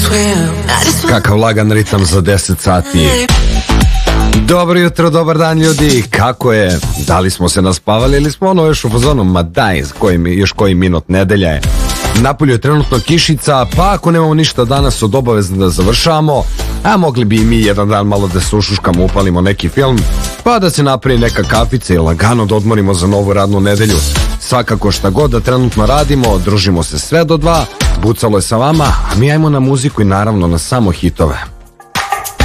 Kakav lagan ritam za 10 sati. Dobro jutro, dobar dan ljudi, kako je? Da li smo se naspavali ili smo još u fazonu? Ma daj, još koji minut, nedelja je. Napolju je trenutno kišica, pa ako nemamo ništa danas od obavezno da završavamo, a mogli bi i mi jedan dan malo da se ušuškamo, upalimo neki film, pa da se napravi neka kafica i lagano da odmorimo za novu radnu nedelju. Svakako šta god da trenutno radimo, družimo se sve do 2, Bucalo je sa vama, a mi ajmo na muziku i naravno na samo hitove.